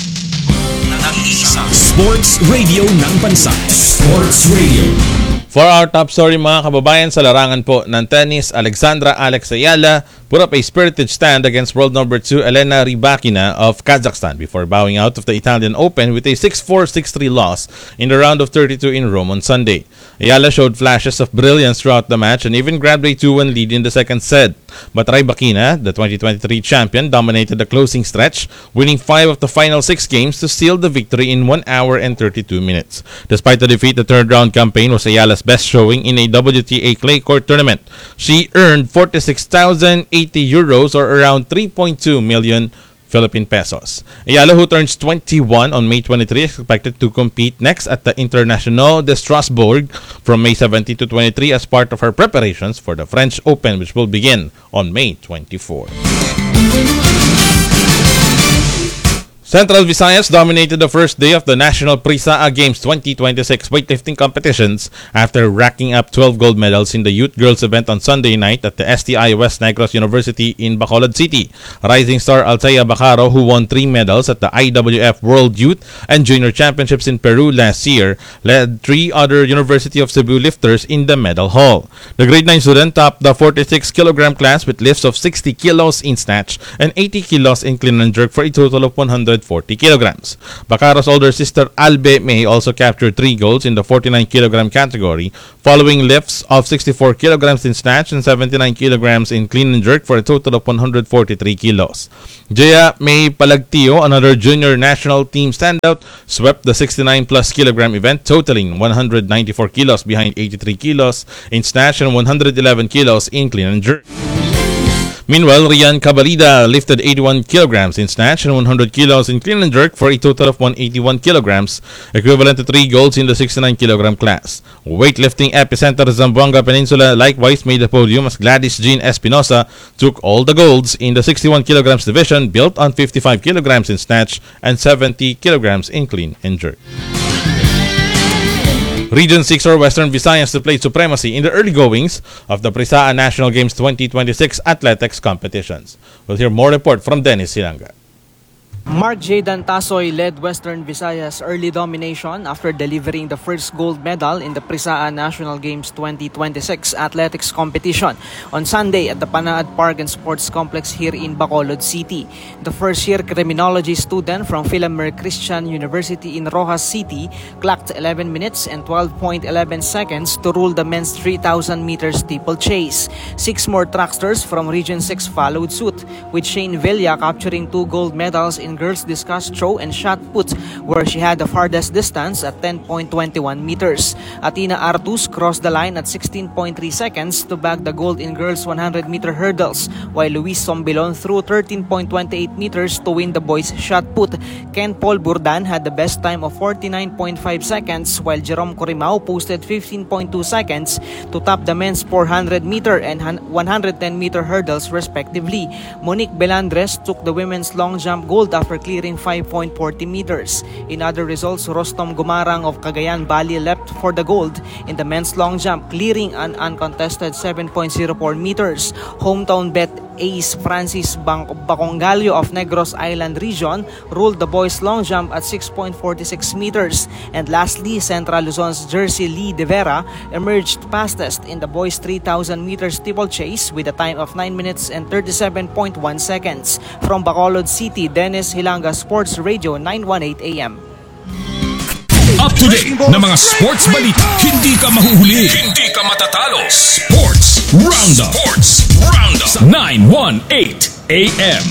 Nang-iisang sports radio ng bansa. Sports Radio. For our top story, mga kababayan, sa larangan po ng tennis, Alexandra Alex Ayala put up a spirited stand against world number two Elena Rybakina of Kazakhstan before bowing out of the Italian Open with a six four, six three loss in the round of thirty-two in Rome on Sunday. Ayala showed flashes of brilliance throughout the match and even grabbed a two one lead in the second set. But Rybakina, the twenty twenty-three champion, dominated the closing stretch, winning five of the final six games to seal the victory in one hour and thirty-two minutes. Despite the defeat, the third round campaign was Ayala's best showing in a W T A clay court tournament. She earned forty-six thousand eighty euros or around three point two million Philippine pesos. Ayala, who turns twenty-one on May twenty-third, is expected to compete next at the International de Strasbourg from May seventeenth to twenty-three as part of her preparations for the French Open, which will begin on May twenty-fourth. Central Visayas dominated the first day of the National PRISAA Games twenty twenty-six weightlifting competitions after racking up twelve gold medals in the youth girls event on Sunday night at the S T I West Negros University in Bacolod City. Rising star Althea Bacaro, who won three medals at the I W F World Youth and Junior Championships in Peru last year, led three other University of Cebu lifters in the medal haul. The grade nine student topped the forty-six kilogram class with lifts of sixty kilos in snatch and eighty kilos in clean and jerk for a total of one hundred hundred forty kilograms. Bacaro's older sister Albe May also captured three golds in the forty-nine kilogram category, following lifts of sixty-four kilograms in snatch and seventy-nine kilograms in clean and jerk for a total of one hundred forty-three kilos. Jaya May Palagtio, another junior national team standout, swept the sixty-nine plus kilogram event, totaling one hundred ninety-four kilos behind eighty-three kilos in snatch and one hundred eleven kilos in clean and jerk. Meanwhile, Rian Cabarida lifted eighty-one kilograms in snatch and one hundred kilos in clean and jerk for a total of one hundred eighty-one kilograms, equivalent to three golds in the sixty-nine kilogram class. Weightlifting epicenter Zamboanga Peninsula likewise made the podium as Gladys Jean Espinosa took all the golds in the sixty-one kilograms division, built on fifty-five kilograms in snatch and seventy kilograms in clean and jerk. Region six or Western Visayas to play supremacy in the early goings of the Prisaan National Games twenty twenty-six athletics competitions. We'll hear more report from Dennis Silanga. Mark J. Dantasoy led Western Visayas' early domination after delivering the first gold medal in the Prisaan National Games twenty twenty-six athletics competition on Sunday at the Panaad Park and Sports Complex here in Bacolod City. The first-year criminology student from Philamer Christian University in Rojas City clocked eleven minutes and twelve point one one seconds to rule the men's three thousand meter steeplechase. Six more tracksters from Region six followed suit, with Shane Villa capturing two gold medals in girls discus throw and shot put, where she had the farthest distance at ten point two one meters. Atina Artus crossed the line at sixteen point three seconds to bag the gold in girls one hundred meter hurdles, while Luis Sombilon threw thirteen point two eight meters to win the boys shot put. Ken Paul Burdan had the best time of forty-nine point five seconds, while Jerome Corimao posted fifteen point two seconds to top the men's four hundred meter and one hundred ten meter hurdles respectively. Monique Belandres took the women's long jump gold after clearing five point four zero meters. In other results, Rostom Gumarang of Cagayan Valley leapt for the gold in the men's long jump, clearing an uncontested seven point zero four meters. Hometown bet ace Francis Bacongalio of Negros Island Region ruled the boys' long jump at six point four six meters. And lastly, Central Luzon's Jersey Lee De Vera emerged fastest in the boys' three thousand meter steeplechase with a time of nine minutes and thirty-seven point one seconds. From Bacolod City, Dennis Hilanga, Sports Radio nine eighteen A M. Up to date na mga sports balita. Hindi ka mahuhuli. Hindi ka matatalo. Sports Roundup. Sports Roundup sa nine eighteen A M.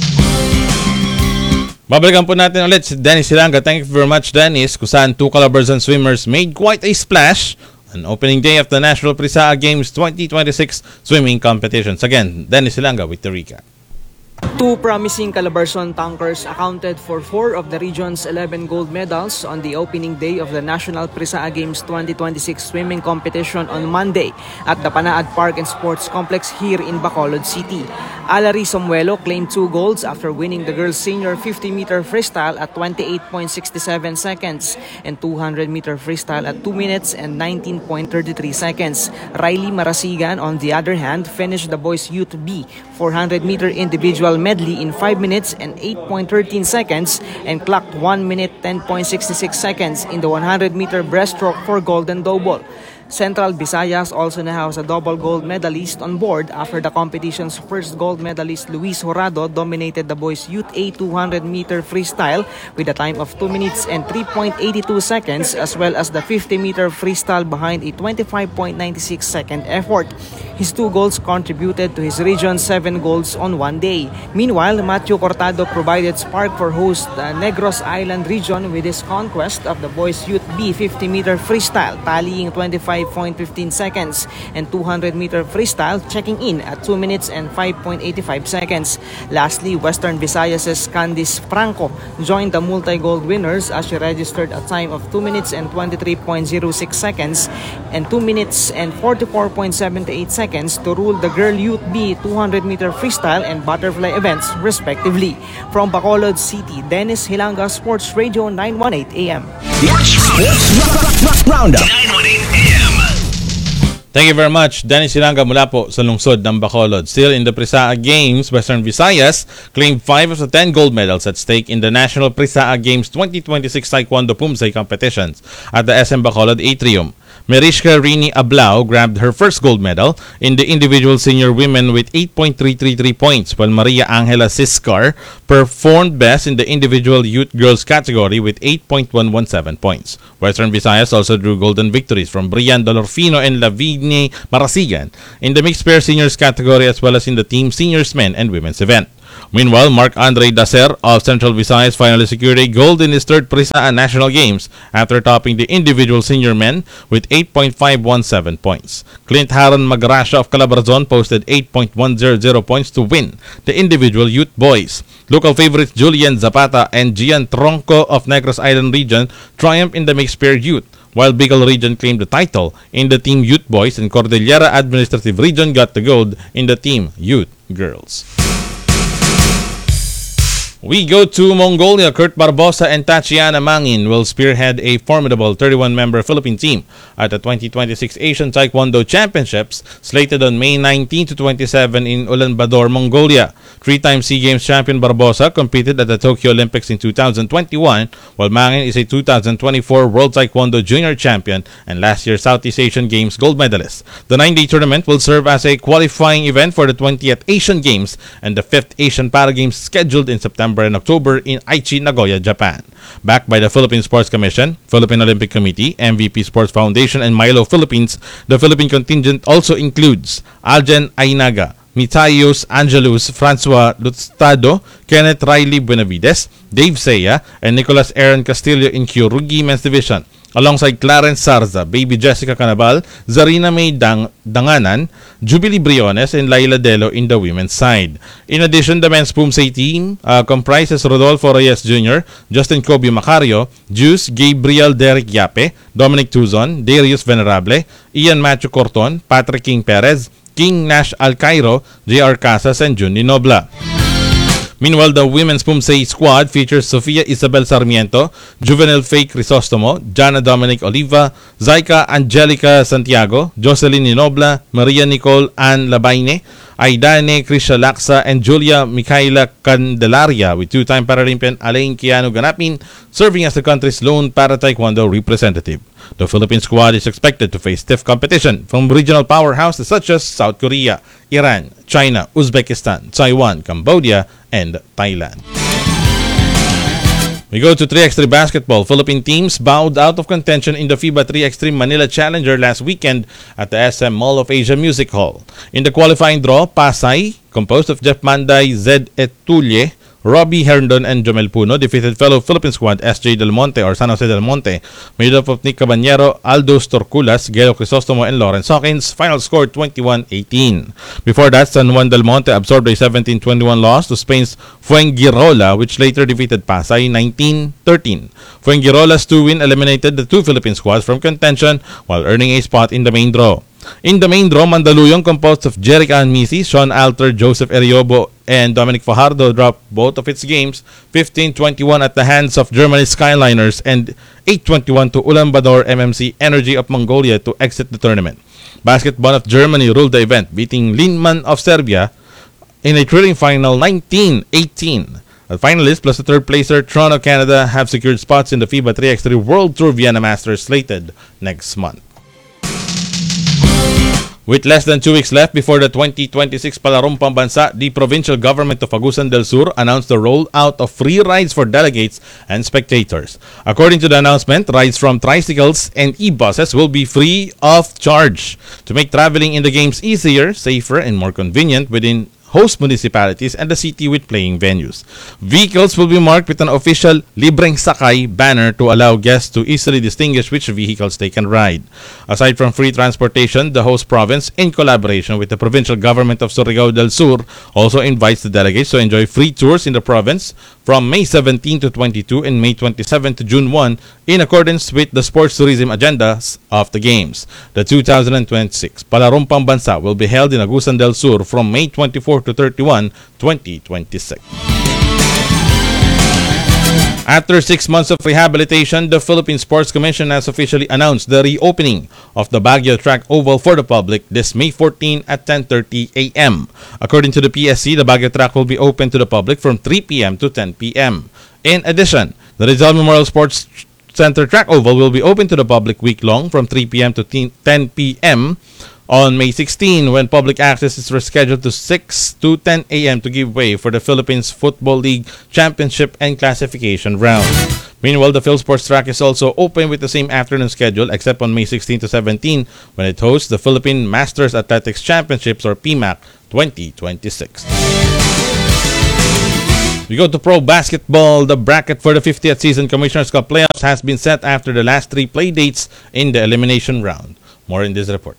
Babalikan po natin ulit si Dennis Silanga. Thank you very much, Dennis, kung saan two Calabarzon swimmers made quite a splash on opening day of the National Prisaa Games twenty twenty-six swimming competitions. Again, Dennis Silanga with the recap. Two promising Calabarzon tankers accounted for four of the region's eleven gold medals on the opening day of the National Prisaa Games twenty twenty-six swimming competition on Monday at the Panaad Park and Sports Complex here in Bacolod City. Alari Somuelo claimed two golds after winning the girls' senior fifty meter freestyle at twenty-eight point six seven seconds and two hundred meter freestyle at two minutes and nineteen point three three seconds. Riley Marasigan, on the other hand, finished the boys' Youth B four hundred meter individual medley in five minutes and eight point one three seconds and clocked one minute ten point six six seconds in the one hundred meter breaststroke for golden double. Central Visayas also now has a double gold medalist on board after the competition's first gold medalist Luis Horado dominated the boys' Youth A two hundred meter freestyle with a time of two minutes and three point eight two seconds, as well as the fifty meter freestyle behind a twenty-five point nine six second effort. His two goals contributed to his region's seven goals on one day. Meanwhile, Matthew Cortado provided spark for host uh, Negros Island region with his conquest of the boys' Youth B fifty meter freestyle, tallying twenty-five point one five seconds, and two hundred meter freestyle checking in at two minutes and five point eight five seconds. Lastly, Western Visayas' Candice Franco joined the multi-gold winners as she registered a time of two minutes and twenty-three point zero six seconds and two minutes and forty-four point seven eight seconds to rule the Girl Youth B two hundred meter freestyle and butterfly events respectively. From Bacolod City, Dennis Hilanga, Sports Radio nine eighteen A M. Sports Roundup nine eighteen A M. Thank you very much, Dennis Silanga mula po sa lungsod ng Bacolod. Still in the Prisaa Games, Western Visayas claimed five of the ten gold medals at stake in the National Prisaa Games twenty twenty-six Taekwondo Pumsay competitions at the S M Bacolod Atrium. Merishka Rini Ablao grabbed her first gold medal in the individual senior women with eight point three three three points, while Maria Angela Siscar performed best in the individual youth girls category with eight point one one seven points. Western Visayas also drew golden victories from Brian Dolorfino and Lavigne Marasigan in the mixed pair seniors category as well as in the team seniors men and women's event. Meanwhile, Marc-Andre Dacer of Central Visayas finally secured a gold in his third Prisaan National Games after topping the individual senior men with eight point five one seven points. Clint Haron Magrasha of Calabarzon posted eight point one zero zero points to win the individual youth boys. Local favorites Julian Zapata and Gian Tronco of Negros Island Region triumphed in the mixed pair youth, while Bicol Region claimed the title in the team youth boys and Cordillera Administrative Region got the gold in the team youth girls. We go to Mongolia. Kurt Barbosa and Tatiana Mangin will spearhead a formidable thirty-one member Philippine team at the twenty twenty-six Asian Taekwondo Championships slated on May nineteenth to twenty-seventh in Ulaanbaatar, Mongolia. Three-time SEA Games champion Barbosa competed at the Tokyo Olympics in two thousand twenty-one, while Mangin is a two thousand twenty-four World Taekwondo Junior Champion and last year's Southeast Asian Games gold medalist. The nine-day tournament will serve as a qualifying event for the twentieth Asian Games and the fifth Asian Para Games scheduled in September and October in Aichi, Nagoya, Japan. Backed by the Philippine Sports Commission, Philippine Olympic Committee, M V P Sports Foundation, and Milo Philippines, the Philippine contingent also includes Aljen Ainaga, Mitayos Angelus, Francois Lustado, Kenneth Riley Buenavides, Dave Seya, and Nicolas Aaron Castillo in Kyorugi Men's Division, alongside Clarence Sarza, Baby Jessica Canabal, Zarina May Dang Danganan, Jubilee Briones, and Laila Delo in the women's side. In addition, the men's Pumsay team uh, comprises Rodolfo Reyes Junior, Justin Kobe Macario, Juice Gabriel Derek Yape, Dominic Tuzon, Darius Venerable, Ian Matthew Corton, Patrick King Perez, King Nash Alcairo, J R Casas, and Jun Nobla. Meanwhile, the women's Pumsay squad features Sofia Isabel Sarmiento, Juvenil Faye Crisostomo, Jana Dominic Oliva, Zaika Angelica Santiago, Jocelyn Ninobla, Maria Nicole Ann Labaine, Aidane Krisha Laksa, and Julia Micaela Candelaria, with two-time Paralympian Alain Keanu Ganapin serving as the country's lone para-taekwondo representative. The Philippine squad is expected to face stiff competition from regional powerhouses such as South Korea, Iran, China, Uzbekistan, Taiwan, Cambodia, and Thailand. We go to three by three basketball. Philippine teams bowed out of contention in the FIBA three by three Manila Challenger last weekend at the S M Mall of Asia Music Hall. In the qualifying draw, Pasay, composed of Jeff Manday, Zed Etulle, Robbie Herndon, and Jomel Puno, defeated fellow Philippine squad S J Del Monte or San Jose Del Monte, made up of Nick Caballero, Aldos Torculas, Gelo Crisostomo, and Lawrence Hawkins. Final score twenty-one eighteen. Before that, San Juan Del Monte absorbed a seventeen twenty-one loss to Spain's Fuengirola, which later defeated Pasay nineteen thirteen. Fuengirola's two-win eliminated the two Philippine squads from contention while earning a spot in the main draw. In the main draw, Mandaluyong, composed of Jerica Anmisi, Sean Alter, Joseph Eriobo, and Dominic Fajardo, dropped both of its games fifteen twenty-one at the hands of Germany's Skyliners and eight twenty-one to Ulaanbaatar M M C Energy of Mongolia to exit the tournament. Basketball of Germany ruled the event, beating Linman of Serbia in a thrilling final nineteen eighteen. The finalists plus the third placer, Toronto, Canada, have secured spots in the FIBA three by three World Tour Vienna Masters slated next month. With less than two weeks left before the twenty twenty-six Palarong Pambansa, the provincial government of Agusan del Sur announced the rollout of free rides for delegates and spectators. According to the announcement, rides from tricycles and e-buses will be free of charge to make traveling in the games easier, safer, and more convenient within host municipalities and the city with playing venues. Vehicles will be marked with an official Libreng Sakay banner to allow guests to easily distinguish which vehicles they can ride. Aside from free transportation, the host province, in collaboration with the provincial government of Surigao del Sur, also invites the delegates to enjoy free tours in the province from May seventeenth to twenty-second and May twenty-seventh to June first in accordance with the sports tourism agendas of the games. The two thousand twenty-six Palarong Pambansa will be held in Agusan del Sur from May twenty-fourth to thirty-first, twenty twenty-six. After six months of rehabilitation, the Philippine Sports Commission has officially announced the reopening of the Baguio Track Oval for the public this May fourteenth at ten thirty a.m. According to the P S C, the Baguio Track will be open to the public from three p.m. to ten p.m. In addition, the Rizal Memorial Sports Center Track Oval will be open to the public week-long from three p.m. to ten p.m. on May sixteenth, when public access is rescheduled to six to ten a.m. to give way for the Philippines Football League Championship and Classification Round. Meanwhile, the PhilSports Track is also open with the same afternoon schedule, except on May sixteenth to seventeenth, when it hosts the Philippine Masters Athletics Championships, or P M A C twenty twenty-six. We go to pro basketball. The bracket for the fiftieth season Commissioner's Cup playoffs has been set after the last three play dates in the elimination round. More in this report.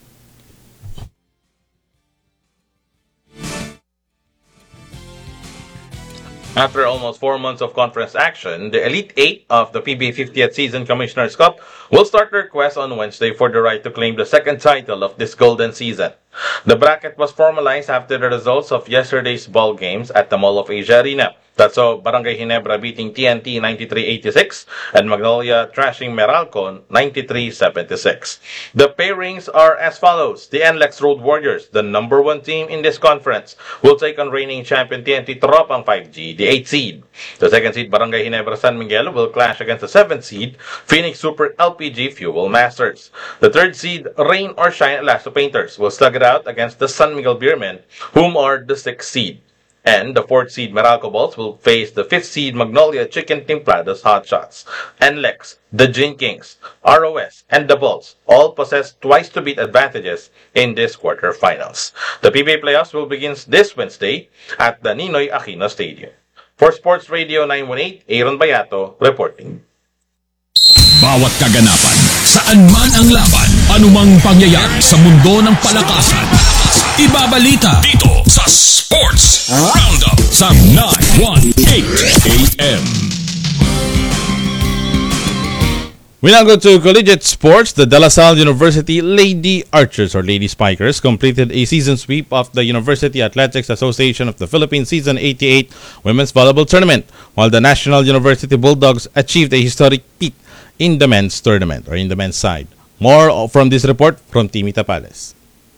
After almost four months of conference action, the Elite Eight of the P B A fiftieth season Commissioner's Cup will start their quest on Wednesday for the right to claim the second title of this golden season. The bracket was formalized after the results of yesterday's ball games at the Mall of Asia Arena. That saw Barangay Ginebra beating T N T ninety-three eighty-six and Magnolia trashing Meralco ninety-three seventy-six. The pairings are as follows. The N L E X Road Warriors, the number one team in this conference, will take on reigning champion T N T Tropang five G, the eighth seed. The second seed, Barangay Ginebra San Miguel, will clash against the seventh seed, Phoenix Super L P G Fuel Masters. The third seed, Rain or Shine Elasto Painters, will slug it out against the San Miguel Beermen, whom are the sixth seed. And the fourth seed Meralco Bulls will face the fifth seed Magnolia Chicken Timpladas Hotshots. N L E X, the Gin Kings, R O S, and the Bulls all possess twice-to-beat advantages in this quarterfinals. The P B A playoffs will begin this Wednesday at the Ninoy Aquino Stadium. For Sports Radio nine one eight, Aaron Bayato reporting. Bawat kaganapan, saan man ang laban, anumang pangyayari sa mundo ng palakasan, ibabalita dito sa Sports Roundup sa nine one eight A M. We now go to collegiate sports. The De La Salle University Lady Archers, or Lady Spikers, completed a season sweep of the University Athletics Association of the Philippines Season eighty-eight Women's Volleyball Tournament, while the National University Bulldogs achieved a historic feat in the men's tournament, or in the men's side. More from this report from Timmy Tapales.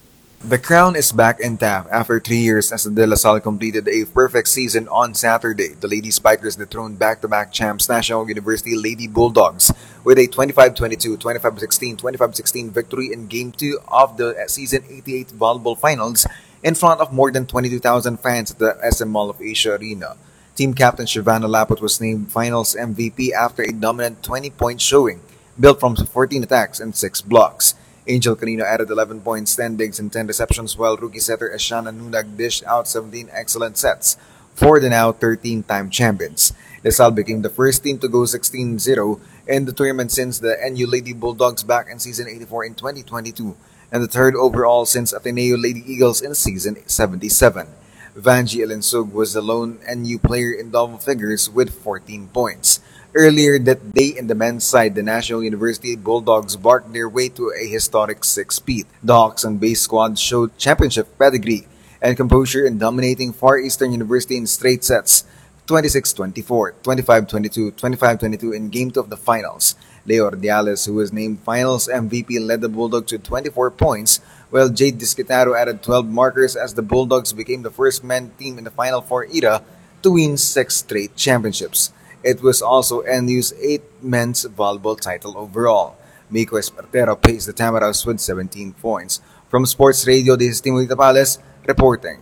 The crown is back intact after three years as the De La Salle completed a perfect season on Saturday. The Lady Spikers dethroned back-to-back champs National University Lady Bulldogs with a twenty-five twenty-two, twenty-five sixteen, twenty-five sixteen victory in Game two of the Season eighty-eight Volleyball Finals in front of more than twenty-two thousand fans at the S M Mall of Asia Arena. Team captain Shivana Lapot was named Finals M V P after a dominant twenty-point showing built from fourteen attacks and six blocks. Angel Carino added eleven points, ten digs, and ten receptions, while rookie setter Ashana Nunag dished out seventeen excellent sets for the now thirteen-time champions. De La Salle became the first team to go sixteen zero in the tournament since the N U Lady Bulldogs back in Season eighty-four in twenty twenty-two, and the third overall since Ateneo Lady Eagles in Season seventy-seven. Vanji Elinsug was the lone N U player in double figures with fourteen points. Earlier that day in the men's side, the National University Bulldogs barked their way to a historic six-peat. The Hawks and base squad showed championship pedigree and composure in dominating Far Eastern University in straight sets, twenty-six twenty-four, twenty-five twenty-two, twenty-five twenty-two in Game two of the finals. Leo Ordiales, who was named Finals M V P, led the Bulldogs with twenty-four points, while Jade Disquitaro added twelve markers as the Bulldogs became the first men team in the Final Four era to win six straight championships. It was also N U's eighth men's volleyball title overall. Miko Espartero paced the Tamaraws with seventeen points. From Sports Radio, this is Timoy Tapales reporting.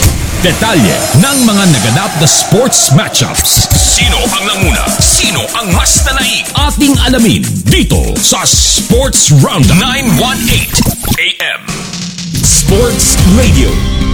Detalye ng mga naganap na sports matchups. Sino ang nanguna? Sino ang mas nanaig? Ating alamin dito sa Sports Roundup nine one eight A M. Sports Radio.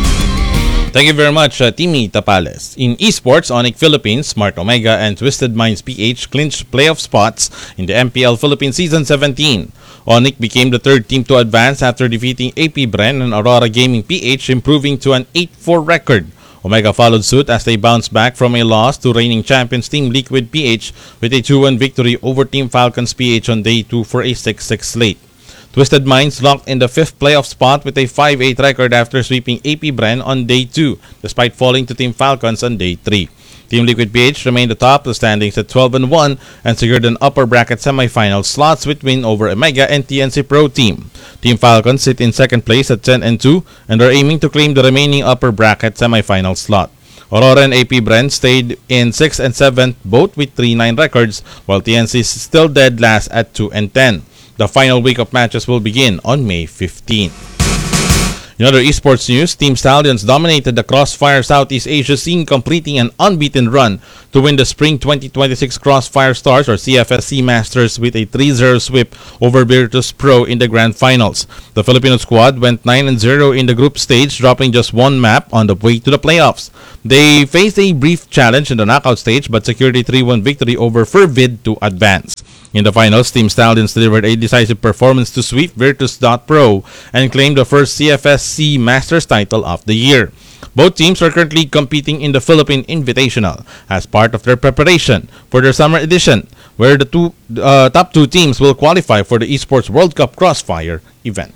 Thank you very much, uh, Timmy Tapales. In esports, Onyx Philippines, Smart Omega, and Twisted Minds P H clinched playoff spots in the M P L Philippines Season seventeen. Onyx became the third team to advance after defeating A P Bren and Aurora Gaming P H, improving to an eight four record. Omega followed suit as they bounced back from a loss to reigning champions Team Liquid P H with a two one victory over Team Falcons P H on day two for a six six slate. Twisted Minds locked in the fifth playoff spot with a five eight record after sweeping A P Bren on day two, despite falling to Team Falcons on day three. Team Liquid P H remained atop the standings at twelve and one and secured an upper bracket semifinal slots with win over Omega and T N C Pro Team. Team Falcons sit in second place at ten and two and are aiming to claim the remaining upper bracket semifinal slot. Aurora and A P Brent stayed in sixth and seventh, both with three nine records, while T N C is still dead last at two and ten. The final week of matches will begin on May fifteenth. In other esports news, Team Stallions dominated the Crossfire Southeast Asia scene, completing an unbeaten run to win the Spring twenty twenty-six Crossfire Stars or C F S C Masters with a three zero sweep over Virtus Pro in the Grand Finals. The Filipino squad went nine and zero in the group stage, dropping just one map on the way to the playoffs. They faced a brief challenge in the knockout stage but secured a three one victory over Fervid to advance. In the finals, Team Stallions delivered a decisive performance to sweep Virtus Pro and claim the first C F S C Masters title of the year. Both teams are currently competing in the Philippine Invitational as part of their preparation for their summer edition, where the two uh, top two teams will qualify for the Esports World Cup Crossfire event.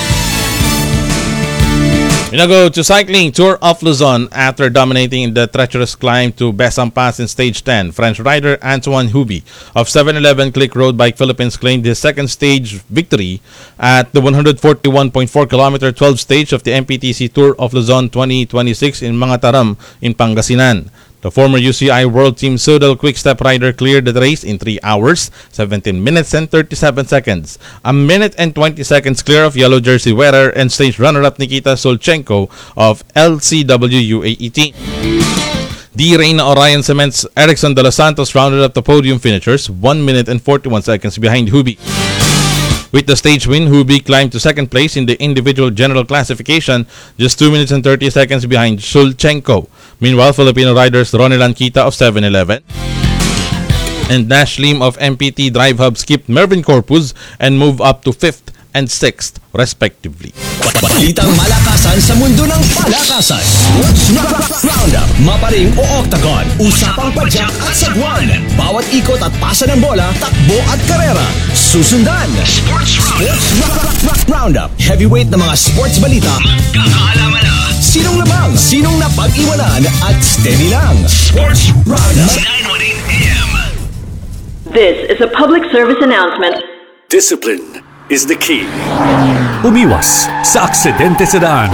We now go to cycling. Tour of Luzon. After dominating in the treacherous climb to Besang Pass in Stage ten, French rider Antoine Hubie of seven eleven Click Road Bike Philippines claimed his second stage victory at the one hundred forty-one point four kilometer twelve stage of the M P T C Tour of Luzon twenty twenty-six in Mangataram in Pangasinan. The former U C I World Team Sodal Quick-Step rider cleared the race in three hours, seventeen minutes and thirty-seven seconds. A minute and twenty seconds clear of yellow jersey wearer and stage runner-up Nikita Solchenko of L C W U A E T. D. Reyna Orion Cement's Erickson de los Santos rounded up the podium finishers, one minute and forty-one seconds behind Hubie. With the stage win, Hubie climbed to second place in the individual general classification, just two minutes and thirty seconds behind Solchenko. Meanwhile, Filipino riders Ronelan Kita of seven eleven and Nash Lim of M P T Drive Hub skipped Mervin Corpus and moved up to fifth and sixth, respectively. Balitang malakasan sa mundo ng palakasan. Sports Roundup, maparing o octagon, usapang padyak at sagwan. Bawat ikot at pasa ng bola, takbo at karera. Susundan. Sports Roundup, heavyweight na mga sports balita. Magkakaalaman na. Sinong labang, sinong napag-iwanan at steady lang. Sports Roundup. nine eighteen A M. This is a public service announcement. Discipline is the key. Umiwas sa aksidente sa daan.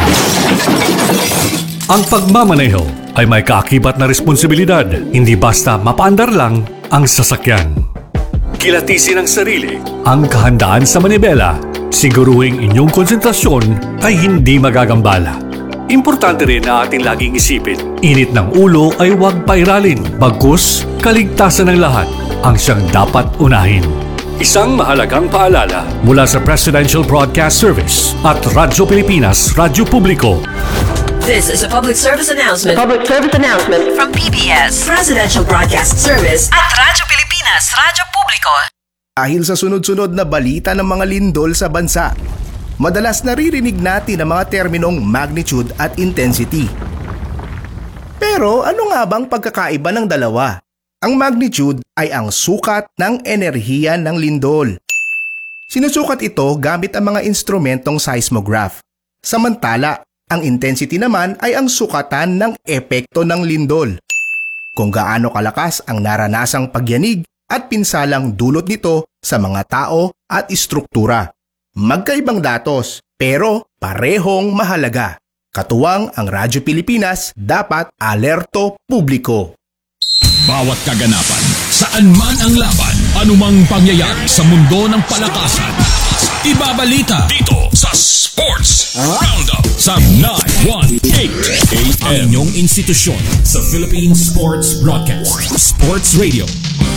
Ang pagmamaneho ay may kaakibat na responsibilidad, hindi basta mapaandar lang ang sasakyan. Kilatisin ang sarili. Ang kahandaan sa manibela, siguruhing inyong konsentrasyon ay hindi magagambala. Importante rin na ating laging isipin, init ng ulo ay huwag pairalin, bagkus kaligtasan ng lahat ang siyang dapat unahin. Isang mahalagang paalala mula sa Presidential Broadcast Service at Radyo Pilipinas, Radyo Publiko. This is a public service announcement. Public service announcement from P B S, Presidential Broadcast Service at Radyo Pilipinas, Radyo Publiko. Dahil sa sunod-sunod na balita ng mga lindol sa bansa, madalas naririnig natin ang mga terminong magnitude at intensity. Pero ano nga bang pagkakaiba ng dalawa? Ang magnitude ay ang sukat ng enerhiya ng lindol. Sinusukat ito gamit ang mga instrumentong seismograph. Samantala, ang intensity naman ay ang sukatan ng epekto ng lindol. Kung gaano kalakas ang naranasang pagyanig at pinsalang dulot nito sa mga tao at istruktura. Magkaibang datos, pero parehong mahalaga. Katuwang ang Radyo Pilipinas, dapat alerto publiko. Bawat kaganapan, saan man ang laban, anumang pangyayari sa mundo ng palakasan, ibabalita dito sa Sports Roundup sa nine eighteen A M. Ang inyong institusyon sa Philippine Sports Broadcast, Sports Radio.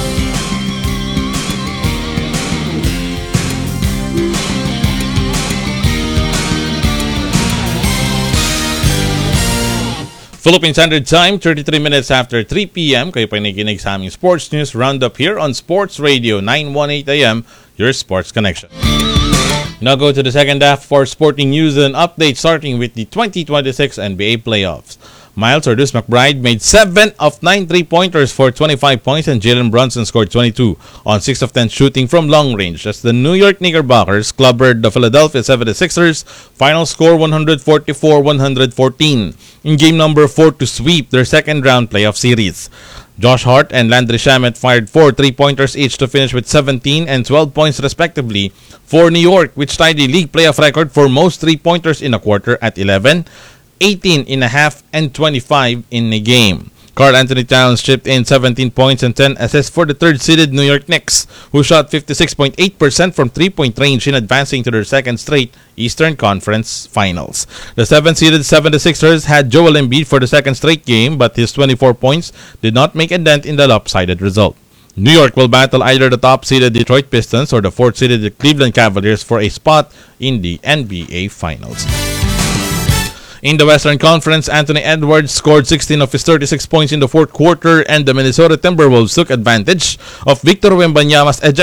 Philippine Standard Time, thirty-three minutes after three p m Kayo pa nakikinig sa aming Sports News Roundup here on Sports Radio nine eighteen A M, your sports connection. Now go to the second half for sporting news and updates, starting with the twenty twenty-six N B A playoffs. Miles Orduz McBride made seven of nine three-pointers for twenty-five points and Jalen Brunson scored twenty-two on six of ten shooting from long range as the New York Knickerbockers clobbered the Philadelphia seventy-sixers, final score one forty-four one fourteen, in game number four to sweep their second-round playoff series. Josh Hart and Landry Shamet fired four three-pointers each to finish with seventeen and twelve points respectively for New York, which tied the league playoff record for most three-pointers in a quarter at eleven. eighteen and a half and twenty-five in a game. Karl Anthony Towns chipped in seventeen points and ten assists for the third-seeded New York Knicks, who shot fifty-six point eight percent from three-point range in advancing to their second straight Eastern Conference Finals. The seventh-seeded seventy-sixers had Joel Embiid for the second straight game, but his twenty-four points did not make a dent in the lopsided result. New York will battle either the top-seeded Detroit Pistons or the fourth-seeded Cleveland Cavaliers for a spot in the N B A Finals. In the Western Conference, Anthony Edwards scored sixteen of his thirty-six points in the fourth quarter, and the Minnesota Timberwolves took advantage of Victor Wembanyama's ejection